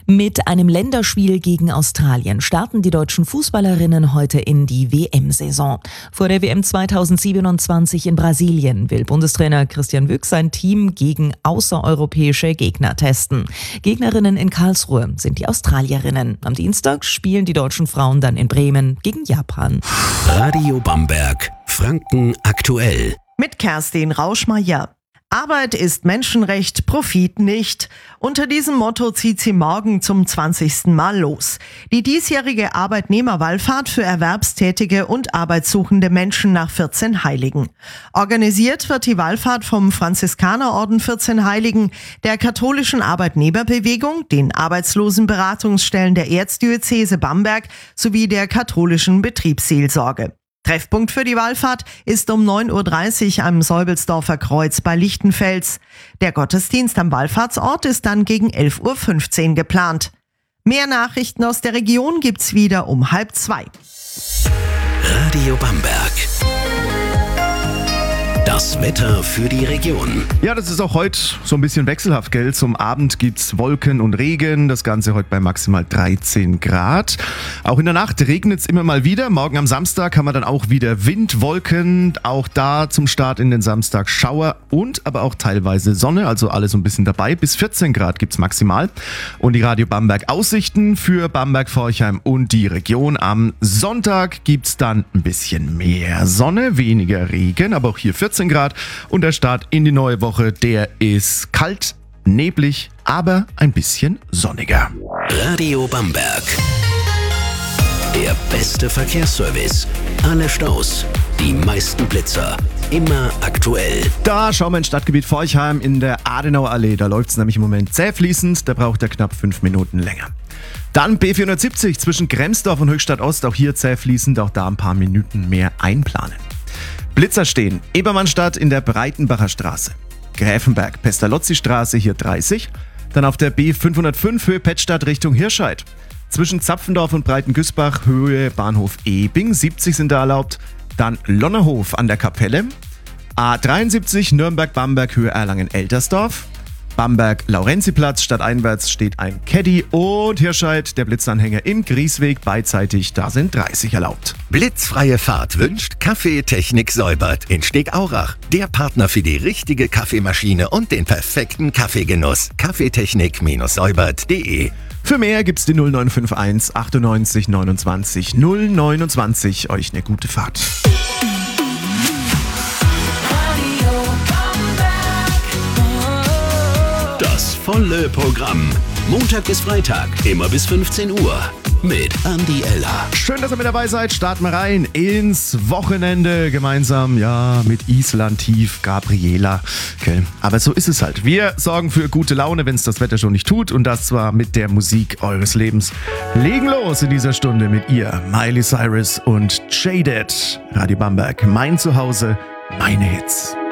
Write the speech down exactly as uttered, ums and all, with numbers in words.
Mit einem Länderspiel gegen Australien starten die deutschen Fußballerinnen heute in die W M-Saison. Vor der W M zweitausendsiebenundzwanzig in Brasilien will Bundestrainer Christian Wück sein Team gegen außereuropäische Gegner testen. Gegnerinnen in Karlsruhe sind die Australierinnen. Am Dienstag spielen die deutschen Frauen dann in Bremen gegen Japan. Radio Bamberg, Franken aktuell. Mit Kerstin Rauschmeier. Arbeit ist Menschenrecht, Profit nicht. Unter diesem Motto zieht sie morgen zum zwanzigsten Mal los. Die diesjährige Arbeitnehmerwallfahrt für erwerbstätige und arbeitssuchende Menschen nach vierzehn Heiligen. Organisiert wird die Wallfahrt vom Franziskanerorden vierzehn Heiligen, der katholischen Arbeitnehmerbewegung, den Arbeitslosenberatungsstellen der Erzdiözese Bamberg sowie der katholischen Betriebsseelsorge. Treffpunkt für die Wallfahrt ist um neun Uhr dreißig am Säubelsdorfer Kreuz bei Lichtenfels. Der Gottesdienst am Wallfahrtsort ist dann gegen elf Uhr fünfzehn geplant. Mehr Nachrichten aus der Region gibt's wieder um halb zwei. Radio Bamberg. Das Wetter für die Region. Ja, das ist auch heute so ein bisschen wechselhaft, gell? Zum Abend gibt's Wolken und Regen. Das Ganze heute bei maximal dreizehn Grad. Auch in der Nacht regnet's immer mal wieder. Morgen am Samstag haben wir dann auch wieder Wind, Wolken. Auch da zum Start in den Samstag Schauer und aber auch teilweise Sonne. Also alles so ein bisschen dabei. Bis vierzehn Grad gibt's maximal. Und die Radio Bamberg Aussichten für Bamberg, Forchheim und die Region. Am Sonntag gibt's dann ein bisschen mehr Sonne, weniger Regen, aber auch hier vierzehn Grad und der Start in die neue Woche, der ist kalt, neblig, aber ein bisschen sonniger. Radio Bamberg. Der beste Verkehrsservice. Alle Staus, die meisten Blitzer, immer aktuell. Da schauen wir ins Stadtgebiet Forchheim in der Adenauer Allee. Da läuft es nämlich im Moment zäh fließend, da braucht er knapp fünf Minuten länger. Dann B vierhundertsiebzig zwischen Gremsdorf und Höchstadt Ost, auch hier zäh fließend, auch da ein paar Minuten mehr einplanen. Blitzer stehen, Ebermannstadt in der Breitenbacher Straße. Gräfenberg, Pestalozzi-Straße hier dreißig. Dann auf der B fünfhundertfünf Höhe Pettstadt Richtung Hirscheid. Zwischen Zapfendorf und Breitengüßbach Höhe Bahnhof Ebing, siebzig sind da erlaubt. Dann Lonnerhof an der Kapelle. A dreiundsiebzig Nürnberg-Bamberg Höhe Erlangen-Eltersdorf. Bamberg-Laurenziplatz, stadteinwärts steht ein Caddy und Hirscheid, der Blitzanhänger im Griesweg beidseitig, da sind dreißig erlaubt. Blitzfreie Fahrt wünscht Kaffeetechnik Säubert in Stegaurach. Der Partner für die richtige Kaffeemaschine und den perfekten Kaffeegenuss. kaffeetechnik Säubert punkt de. Für mehr gibt's die null neun fünf eins achtundneunzig neunundzwanzig null neunundzwanzig. Euch eine gute Fahrt. Das volle Programm. Montag bis Freitag, immer bis fünfzehn Uhr. Mit Andi Eller. Schön, dass ihr mit dabei seid. Starten wir rein ins Wochenende gemeinsam, ja, mit Island Tief, Gabriela. Okay. Aber so ist es halt. Wir sorgen für gute Laune, wenn es das Wetter schon nicht tut. Und das zwar mit der Musik eures Lebens. Legen los in dieser Stunde mit ihr, Miley Cyrus und Jaded. Radio Bamberg, mein Zuhause, meine Hits.